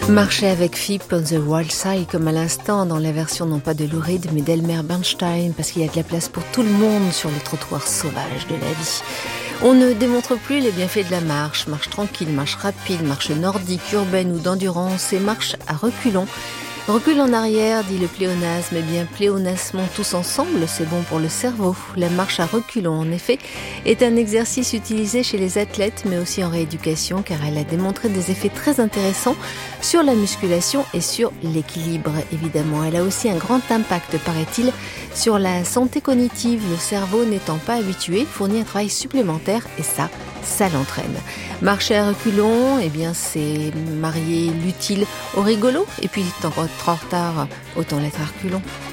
Marcher avec Phip on the Wild Side, comme à l'instant dans la version non pas de Lou Reed mais d'Elmer Bernstein, parce qu'il y a de la place pour tout le monde sur les trottoirs sauvages de la vie. On ne démontre plus les bienfaits de la marche tranquille, marche rapide, marche nordique, urbaine ou d'endurance et marche à reculons. Recule en arrière, dit le pléonasme. Eh bien, pléonasmons tous ensemble, c'est bon pour le cerveau. La marche à reculons, en effet, est un exercice utilisé chez les athlètes, mais aussi en rééducation, car elle a démontré des effets très intéressants sur la musculation et sur l'équilibre, évidemment. Elle a aussi un grand impact, paraît-il, sur la santé cognitive. Le cerveau n'étant pas habitué, fournit un travail supplémentaire, et ça l'entraîne. Marcher à reculons, eh bien, c'est marier l'utile au rigolo, et puis tant qu'être en retard, autant l'être à reculons.